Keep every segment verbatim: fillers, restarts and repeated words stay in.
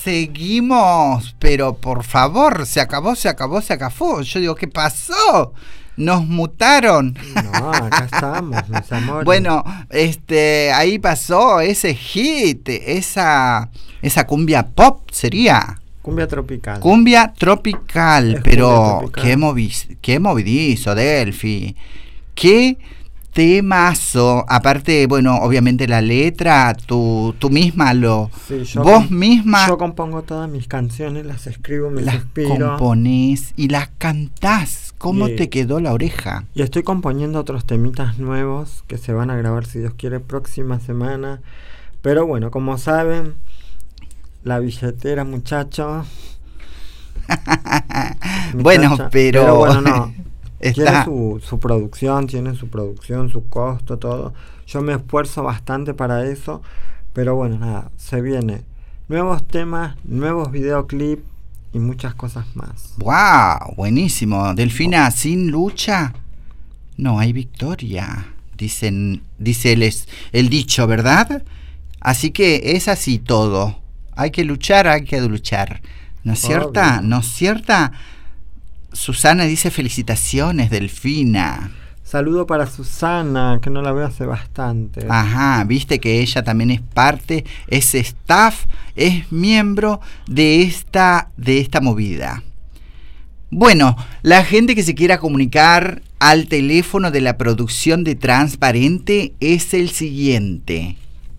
seguimos, pero por favor, se acabó, se acabó, se acabó. Yo digo, ¿qué pasó? Nos mutaron. No, acá estamos, mis amores. Bueno, este, ahí pasó ese hit, esa, esa cumbia pop sería. Cumbia tropical. Cumbia tropical, Es pero cumbia tropical. Qué, movi- qué movidizo, Delphi. Qué temazo. Aparte, bueno, obviamente la letra, tú, tú misma lo... Sí, yo vos com- misma Yo compongo todas mis canciones, las escribo, me las inspiro. componés y las cantás. ¿Cómo Y- te quedó la oreja? Y estoy componiendo otros temitas nuevos que se van a grabar, si Dios quiere, próxima semana. Pero bueno, como saben, la billetera, muchachos. Bueno, Muchacha. pero... Pero bueno, no. Tiene Está... su, su producción, tiene su producción, su costo, todo. Yo me esfuerzo bastante para eso. Pero bueno, nada, se viene. Nuevos temas, nuevos videoclips y muchas cosas más. ¡Wow! Buenísimo. Delfina, sin lucha no hay victoria. Dicen, dice el, es- el dicho, ¿verdad? Así que es así todo. Hay que luchar, hay que luchar. ¿No es cierta? Obvio. ¿No es cierta? Susana dice felicitaciones, Delfina. Saludo para Susana, que no la veo hace bastante. Ajá, viste que ella también es parte, es staff, es miembro de esta, de esta movida. Bueno, la gente que se quiera comunicar al teléfono de la producción de Transparente es el siguiente.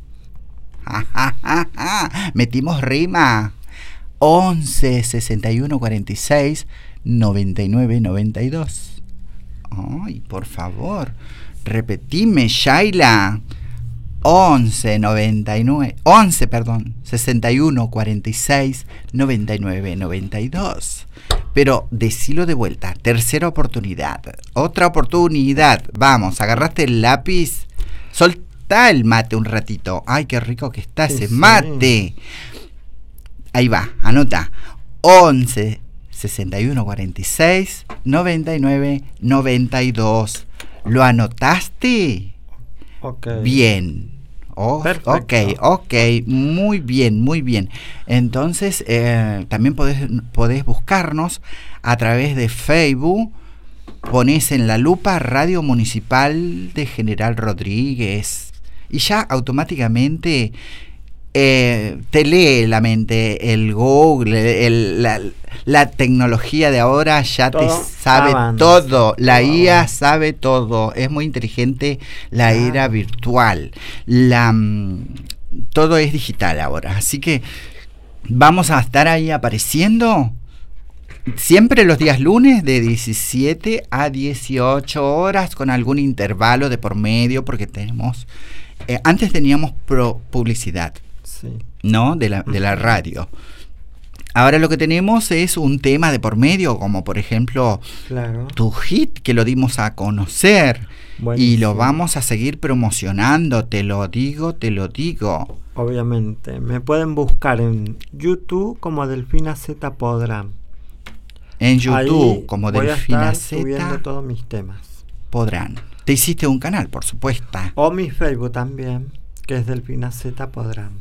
Metimos rima. once sesenta y uno cuarenta y seis noventa y nueve noventa y dos. Ay, por favor, repetime, Shaila. once noventa y nueve, once, perdón, sesenta y uno cuarenta y seis noventa y nueve noventa y dos. Pero decilo de vuelta, tercera oportunidad, otra oportunidad. Vamos, agarraste el lápiz, soltá el mate un ratito. Ay, qué rico que está ese Sí, mate. Ahí va, anota. once sesenta y uno cuarenta y seis noventa y nueve noventa y dos. ¿Lo anotaste? Ok. Bien. Oh, Perfecto. ok, ok, muy bien, muy bien. Entonces, eh, también podés, podés buscarnos a través de Facebook. Ponés en la lupa Radio Municipal de General Rodríguez y ya automáticamente eh, te lee la mente. El Google, el, la, la tecnología de ahora ya Todo te sabe avanza, todo. La todo I A avanza. sabe todo. Es muy inteligente la Claro. era virtual. La, mm, todo es digital ahora. Así que vamos a estar ahí apareciendo siempre los días lunes de diecisiete a dieciocho horas con algún intervalo de por medio porque tenemos... Eh, antes teníamos pro publicidad, Sí. ¿no? De la, de la radio. Ahora lo que tenemos es un tema de por medio, como por ejemplo Claro. tu hit, que lo dimos a conocer. Y Buenísimo. lo vamos a seguir promocionando, te lo digo, te lo digo. Obviamente. Me pueden buscar en YouTube como Delfina Z Podrán. En YouTube, Ahí como voy a Delfina estar subiendo Z, todos mis temas. podrán. Te hiciste un canal, por supuesto. O mi Facebook también, que es Delfina Z Podrán.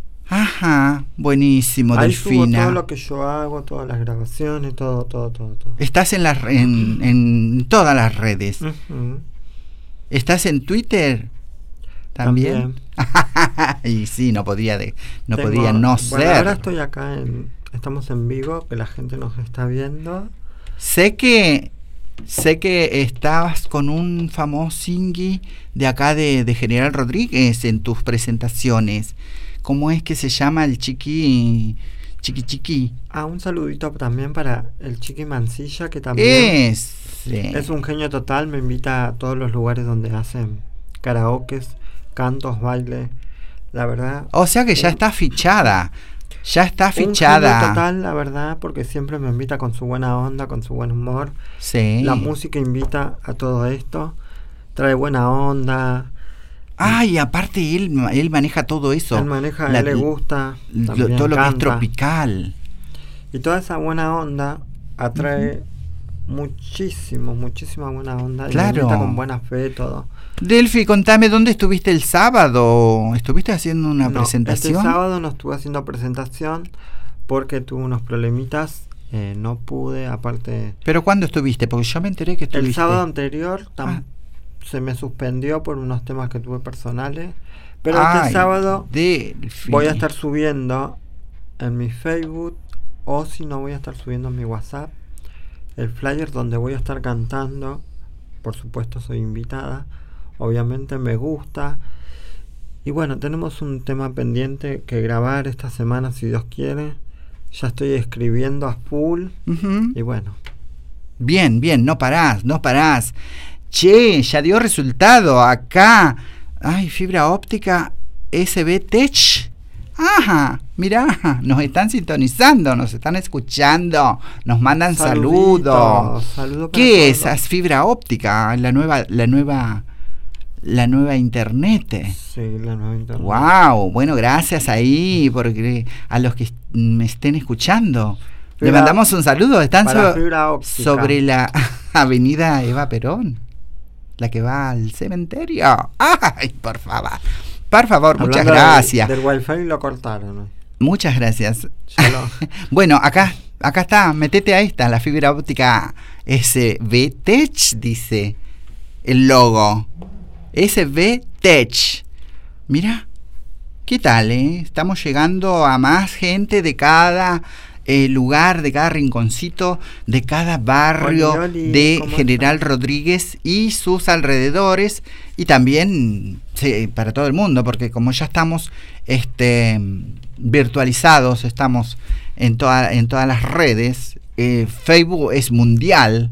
Ajá, buenísimo, Ahí subo Delfina. todo lo que yo hago, todas las grabaciones, todo, todo, todo, todo. Estás en, las re- en, en todas las redes. Ujú. ¿Estás en Twitter? ¿También? También. Y sí, no podía, de, no, Tengo- podía no bueno, ser. ahora estoy acá, en, estamos en vivo, que la gente nos está viendo. Sé que sé que estabas con un famoso singui de acá de, de General Rodríguez en tus presentaciones. ¿Cómo es que se llama el chiqui chiqui chiqui? Ah, un saludito también para el Chiqui Mancilla, que también Es es un genio total, me invita a todos los lugares donde hacen karaokes, cantos, baile. La verdad, O sea que ya un- está fichada. Ya está un genio fichada. total, la verdad, porque siempre me invita con su buena onda, con su buen humor. Sí. La música invita a todo esto, trae buena onda. Ay, aparte él, él maneja todo eso. Él maneja, a La- él le gusta, lo- también todo lo que es canta. tropical. Y toda esa buena onda atrae muchísimo, muchísima buena onda. Y me Claro. invita con buena fe, todo. Delphi, contame, ¿dónde estuviste el sábado? ¿Estuviste haciendo una No, presentación? Este sábado no estuve haciendo presentación porque tuve unos problemitas, eh, no pude, aparte... ¿Pero cuándo estuviste? Porque yo me enteré que estuviste... El sábado anterior tam- Ah. se me suspendió por unos temas que tuve personales, pero Ay, este sábado Delphi. voy a estar subiendo en mi Facebook, o si no voy a estar subiendo en mi WhatsApp, el flyer donde voy a estar cantando. Por supuesto soy invitada, obviamente me gusta. Y bueno, tenemos un tema pendiente que grabar esta semana, si Dios quiere. Ya estoy escribiendo a full. Ujú. Y bueno. Bien, bien, no parás, no parás. Che, ya dio resultado acá. Ay, fibra óptica S B Tech. Ajá, mirá, nos están sintonizando, nos están escuchando, nos mandan saludos. Saludo ¿Qué es? Es fibra óptica, la nueva, la nueva, la nueva internet. Sí, la nueva internet. Wow, bueno, gracias ahí porque a los que me estén escuchando. Fibra, le mandamos un saludo. Están para so- fibra óptica. sobre la avenida Eva Perón, la que va al cementerio. Ay, por favor. Por favor, muchas Hablando gracias. Del, del wifi lo cortaron, ¿no? Muchas gracias. Ya lo- Bueno, acá, acá está, metete a esta, la fibra óptica S B Tech, dice el logo. S B Tech. Mira, ¿qué tal, eh? Estamos llegando a más gente de cada eh, lugar, de cada rinconcito, de cada barrio Oli, oli, de ¿cómo General estás? Rodríguez y sus alrededores, y también sí, para todo el mundo, porque como ya estamos este, virtualizados, estamos en, toda, en todas las redes, eh, Facebook es mundial,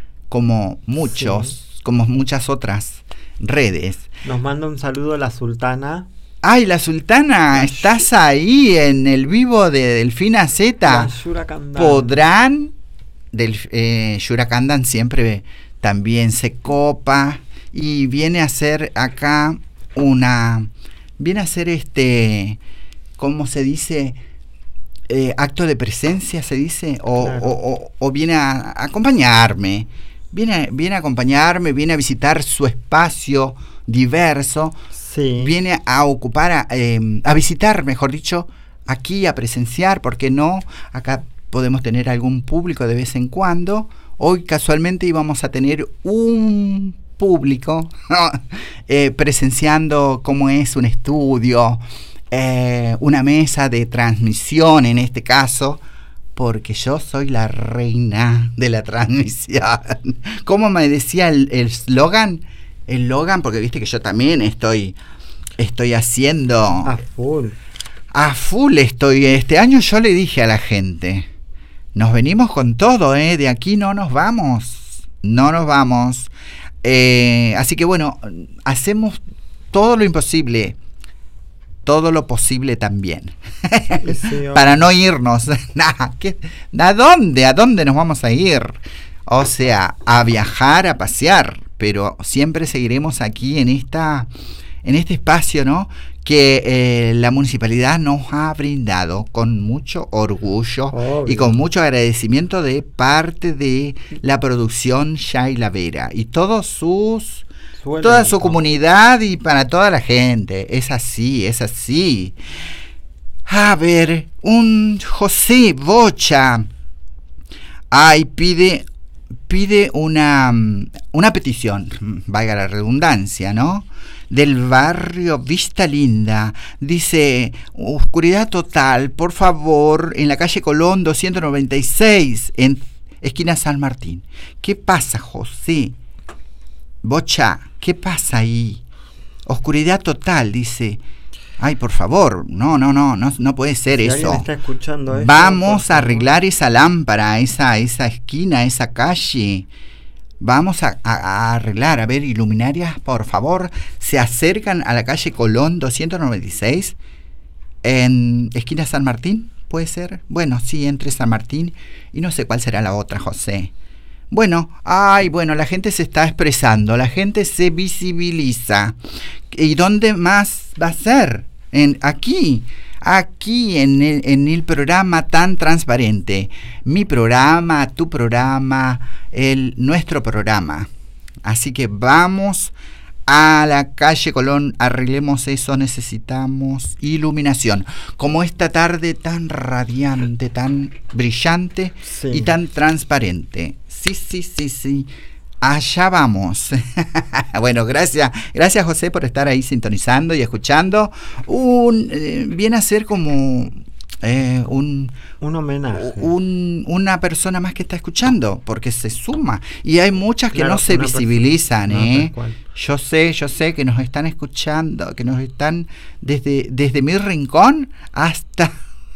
como muchos, Sí. como muchas otras redes. Nos manda un saludo la sultana. Ay, la Sultana, La estás ahí en el vivo de Delfina Z. La Yura Kandán. Podrán, del, eh, Yura Kandán siempre también se copa y viene a hacer acá una, viene a hacer este, ¿cómo se dice? Eh, acto de presencia, se dice, o, Claro. o, o, o viene a, a acompañarme, viene, viene a acompañarme, viene a visitar su espacio diverso. Sí. Viene a ocupar, a, eh, a visitar, mejor dicho, aquí, a presenciar, porque no, acá podemos tener algún público de vez en cuando. Hoy casualmente íbamos a tener un público eh, presenciando cómo es un estudio, eh, una mesa de transmisión en este caso, porque yo soy la reina de la transmisión. ¿Cómo me decía el eslogan? El Logan, porque viste que yo también estoy estoy haciendo A full. a full estoy este año. Yo le dije a la gente, nos venimos con todo, eh, de aquí no nos vamos, no nos vamos, eh, así que bueno, hacemos todo lo imposible, todo lo posible también, Sí, para no irnos. Nah, ¿qué? ¿A dónde? ¿A dónde nos vamos a ir? O sea, a viajar, a pasear, pero siempre seguiremos aquí en esta, en este espacio, ¿no? Que eh, la municipalidad nos ha brindado con mucho orgullo Obvio. y con mucho agradecimiento de parte de la producción Shaila Vera y todos sus Suelta toda un su poco. comunidad y para toda la gente. Es así, es así. A ver, un José Bocha. Ay, pide pide una, una petición, valga la redundancia, ¿no? Del barrio Vista Linda. Dice, oscuridad total, por favor, en la calle Colón doscientos noventa y seis, en esquina San Martín. ¿Qué pasa, José? Bocha, ¿qué pasa ahí? Oscuridad total, dice. Ay, por favor, no, no, no, no, no puede ser Si eso. alguien está escuchando esto, Vamos por a favor. arreglar esa lámpara, esa, esa esquina, esa calle. Vamos a, a- a arreglar, a ver, iluminarias, por favor, se acercan a la calle Colón doscientos noventa y seis, en esquina San Martín, ¿puede ser? Bueno, sí, entre San Martín y no sé cuál será la otra, José. Bueno, ay, bueno, la gente se está expresando, la gente se visibiliza. ¿Y dónde más va a ser? En, aquí, aquí en el, en el programa tan transparente. Mi programa, tu programa, el, nuestro programa. Así que vamos a la calle Colón, arreglemos eso, necesitamos iluminación. Como esta tarde tan radiante, tan brillante sí. y tan transparente. Sí, sí, sí, sí. Allá vamos. Bueno, gracias, gracias José por estar ahí sintonizando y escuchando. Un, eh, viene a ser como eh, un, un homenaje. Un, una persona más que está escuchando, porque se suma. Y hay muchas que claro, no se visibilizan. Persona, ¿eh? No, yo sé, yo sé que nos están escuchando, que nos están desde, desde mi rincón hasta,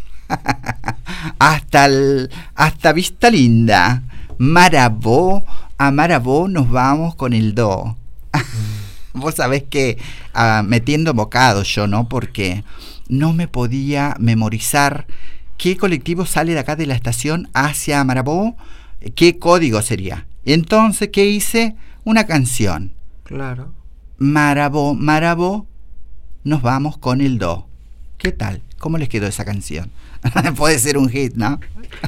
hasta, el, hasta Vista Linda. Marabó. A Marabó nos vamos con el do. Mm. Vos sabés que uh, metiendo bocados yo, ¿no? Porque no me podía memorizar qué colectivo sale de acá de la estación hacia Marabó, qué código sería. Entonces, ¿qué hice? Una canción. Claro. Marabó, Marabó, nos vamos con el do. ¿Qué tal? ¿Cómo les quedó esa canción? Puede ser un hit, ¿no?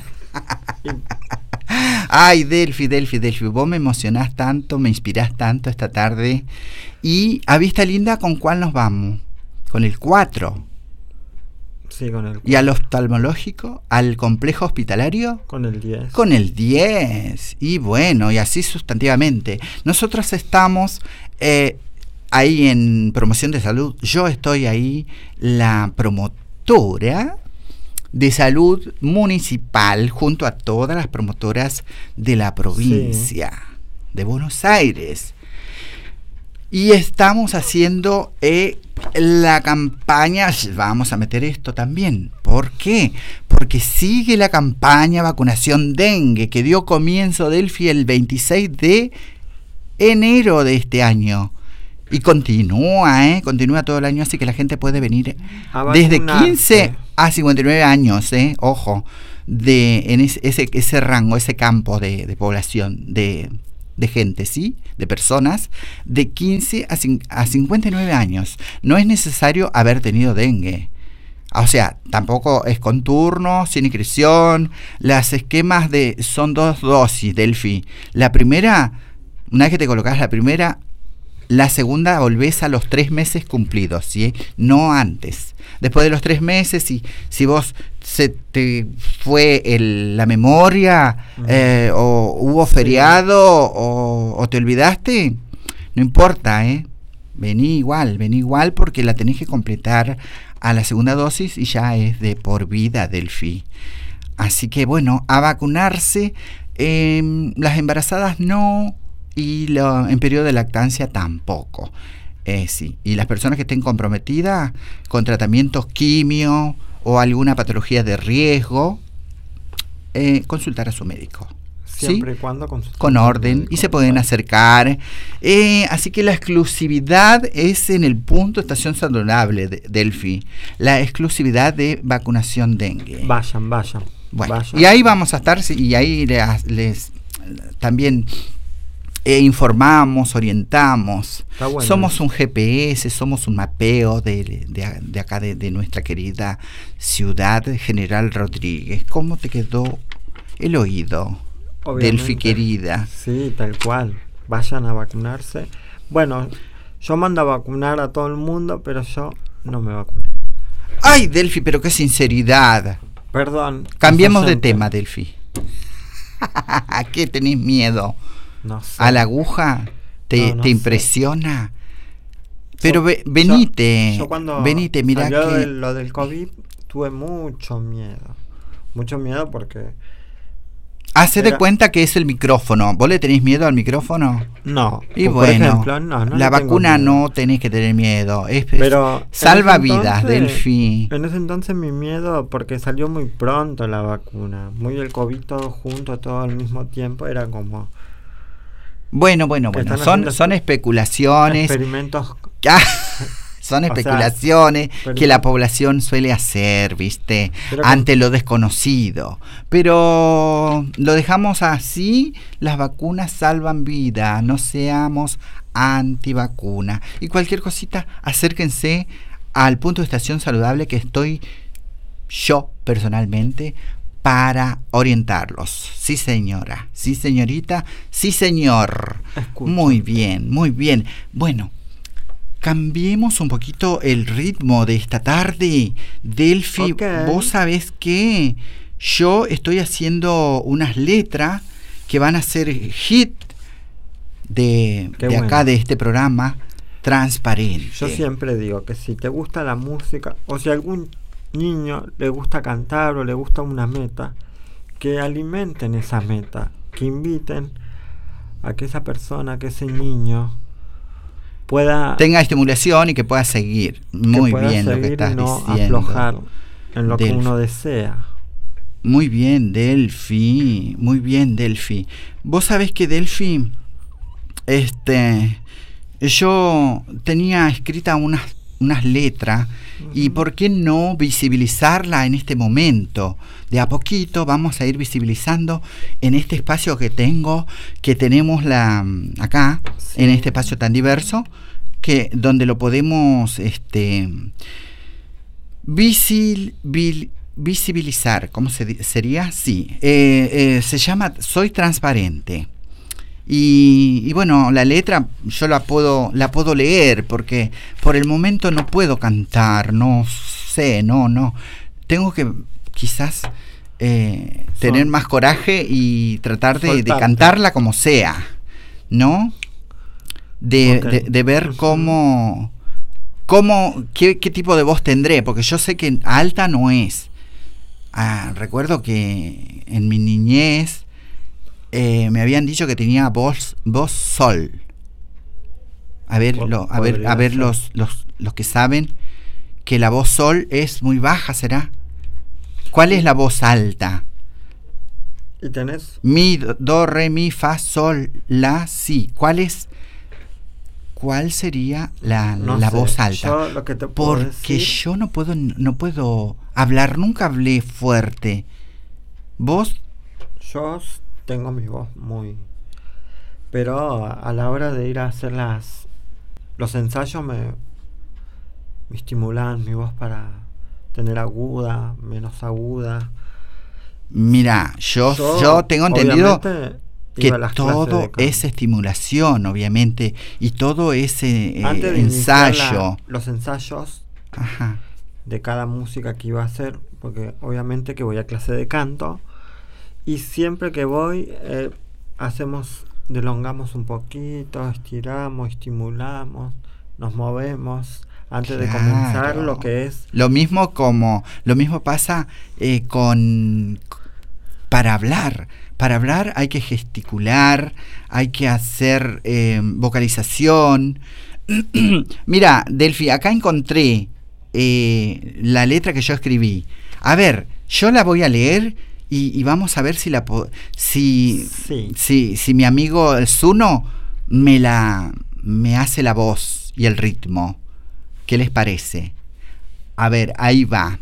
Ay, Delphi, Delphi, Delphi, vos me emocionás tanto, me inspirás tanto esta tarde. Y a Vista Linda, ¿con cuál nos vamos? Con el cuatro. Sí, con el cuatro. ¿Y al oftalmológico? ¿Al complejo hospitalario? Con el diez. Con el diez. Y bueno, y así sustantivamente. Nosotros estamos eh, ahí en promoción de salud. Yo estoy ahí, la promotora de salud municipal, junto a todas las promotoras de la provincia sí. de Buenos Aires. Y estamos haciendo eh, la campaña, vamos a meter esto también. ¿Por qué? Porque sigue la campaña vacunación dengue, que dio comienzo, Delphi, el veintiséis de enero de este año. Y continúa, ¿eh? Continúa todo el año, así que la gente puede venir desde quince a cincuenta y nueve años, ¿eh? Ojo, de, en ese, ese, ese rango, ese campo de, de población, de, de gente, ¿sí? De personas, de quince a cincuenta y nueve años. No es necesario haber tenido dengue. O sea, tampoco es con turno, sin inscripción. Las esquemas de son dos dosis, Delphi. La primera, una vez que te colocas la primera, la segunda volvés a los tres meses cumplidos, ¿sí? No antes. Después de los tres meses, si, si vos se te fue el, la memoria, uh-huh. eh, o hubo feriado, sí. o, o te olvidaste, no importa, ¿eh? Vení igual, vení igual porque la tenés que completar a la segunda dosis y ya es de por vida, Delphi. Así que bueno, a vacunarse. Eh, las embarazadas no, y lo, en periodo de lactancia tampoco. Eh, sí. Y las personas que estén comprometidas con tratamientos quimio o alguna patología de riesgo, eh, consultar a su médico. Siempre ¿sí? y cuando consultar con orden, médico, y se pueden acercar. Eh, así que la exclusividad es en el punto estación saludable de Delphi. La exclusividad de vacunación dengue. Vayan, vayan. Bueno, vayan. Y ahí vamos a estar, y ahí les, les también eh, informamos, orientamos. Bueno. Somos un G P S, somos un mapeo de, de, de acá, de, de nuestra querida ciudad, General Rodríguez. ¿Cómo te quedó el oído? Obviamente. Delphi querida. Sí, tal cual. Vayan a vacunarse. Bueno, yo mando a vacunar a todo el mundo, pero yo no me vacuné. Ay, Delphi, pero qué sinceridad. Perdón. Cambiemos de tema, Delphi. ¿A qué tenés miedo? No sé. ¿A la aguja? ¿Te, no, no te sé. impresiona? Pero yo, ve, venite. Yo, yo cuando venite, mira salió que de lo del COVID tuve mucho miedo. Mucho miedo porque hace Era... de cuenta que es el micrófono. ¿Vos le tenés miedo al micrófono? No. Y bueno, ejemplo, no, no la vacuna no tenés que tener miedo. Es, Pero salva vidas, Delphi. En ese entonces mi miedo, porque salió muy pronto la vacuna, muy el COVID todo junto, todo al mismo tiempo, era como... Bueno, bueno, bueno, son, son especulaciones. Experimentos... Son especulaciones, o sea, que la población suele hacer, ¿viste? Ante con... lo desconocido. Pero lo dejamos así, las vacunas salvan vida, no seamos antivacuna. Y cualquier cosita, acérquense al punto de estación saludable que estoy yo personalmente para orientarlos. Sí, señora, sí, señorita, sí, señor. Escucha. Muy bien, muy bien. Bueno, cambiemos un poquito el ritmo de esta tarde. Delphi, Okay. vos sabés que yo estoy haciendo unas letras que van a ser hit de, Qué de bueno. acá, de este programa Transparente. Yo siempre digo que si te gusta la música, o si a algún niño le gusta cantar o le gusta una meta, que alimenten esa meta, que inviten a que esa persona, que ese niño pueda tenga estimulación y que pueda seguir. Muy que pueda bien lo que seguir estás y no diciendo. aflojar en lo que Delphi. uno desea. Muy bien, Delphi. Muy bien, Delphi. Vos sabés que Delphi, este, yo tenía escrita unas, unas letras, uh-huh. y por qué no visibilizarla en este momento. De a poquito vamos a ir visibilizando en este espacio que tengo, que tenemos la acá, sí. en este espacio tan diverso, que donde lo podemos este visil, vil, visibilizar. ¿Cómo se, sería? Sí. Eh, eh, se llama Soy Transparente. Y, y bueno, la letra yo la puedo, la puedo leer, porque por el momento no puedo cantar, no sé, no, no. Tengo que quizás eh, tener Son, más coraje y tratar de, de cantarla como sea, ¿no? De, okay. de, de ver cómo, cómo qué, qué tipo de voz tendré, porque yo sé que alta no es. Ah, recuerdo que en mi niñez eh, me habían dicho que tenía voz, voz sol. A ver, lo, a ver, a ver los, los, los que saben que la voz sol es muy baja, ¿será? ¿Cuál es la voz alta? ¿Y tenés? Mi, do, re, mi, fa, sol, la, si. ¿Cuál es? ¿Cuál sería la, no la sé. voz alta? Yo lo que te puedo Porque decir... yo no puedo, no puedo hablar, nunca hablé fuerte. ¿Vos? Yo tengo mi voz muy... Pero a la hora de ir a hacer las los ensayos me, me estimulan mi voz para tener aguda, menos aguda. Mira, yo, yo, yo tengo entendido que todo es estimulación, obviamente, y todo ese eh, ensayo. La, los ensayos Ajá. de cada música que iba a hacer, porque obviamente que voy a clase de canto, y siempre que voy eh, hacemos, delongamos un poquito, estiramos, estimulamos, nos movemos antes claro. de comenzar lo que es. Lo mismo como, lo mismo pasa eh, con para hablar. Para hablar hay que gesticular, hay que hacer eh, vocalización. Mira, Delphi, acá encontré eh, la letra que yo escribí. A ver, yo la voy a leer y, y vamos a ver si la si, sí. si si mi amigo el Zuno me la me hace la voz y el ritmo. ¿Qué les parece? A ver, ahí va.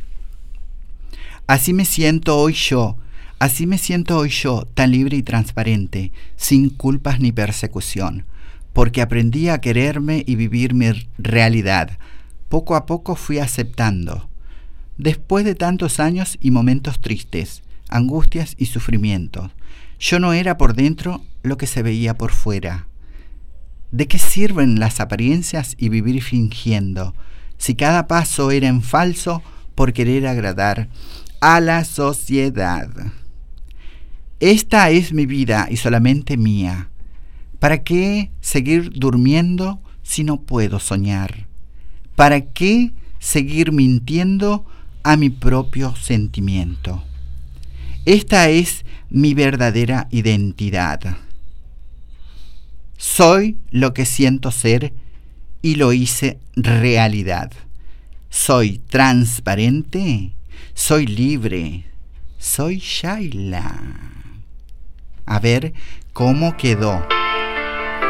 Así me siento hoy yo. Así me siento hoy yo, tan libre y transparente, sin culpas ni persecución, porque aprendí a quererme y vivir mi realidad. Poco a poco fui aceptando. Después de tantos años y momentos tristes, angustias y sufrimientos, yo no era por dentro lo que se veía por fuera. ¿De qué sirven las apariencias y vivir fingiendo, si cada paso era en falso por querer agradar a la sociedad? Esta es mi vida y solamente mía. ¿Para qué seguir durmiendo si no puedo soñar? ¿Para qué seguir mintiendo a mi propio sentimiento? Esta es mi verdadera identidad. Soy lo que siento ser y lo hice realidad. Soy transparente, soy libre, soy Shaila. A ver cómo quedó.